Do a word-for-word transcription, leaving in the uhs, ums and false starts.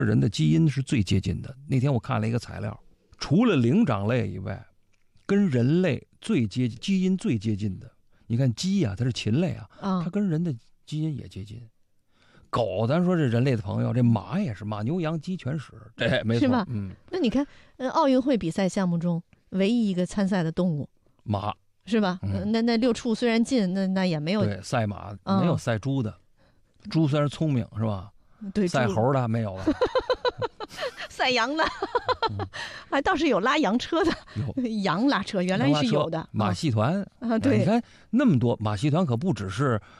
人的基因是最接近的。那天我看了一个材料，除了灵长类以外，跟人类最接近、基因最接近的，你看鸡啊，它是禽类啊，它跟人的基因也接近。狗，咱说这人类的朋友，这马也是，马牛羊鸡全是，这没错， 是吧？ 嗯。 那你看，呃，奥运会比赛项目中唯一一个参赛的动物马， 是吧？嗯、那那六畜虽然近，那那也没有对赛马，没有赛猪的，嗯、猪虽然聪明是吧？ 对， 赛猴的没有了。 赛羊的，还倒是有拉洋车的，羊拉车原来是有的。 马戏团啊，对， 你看那么多马戏团，可不只是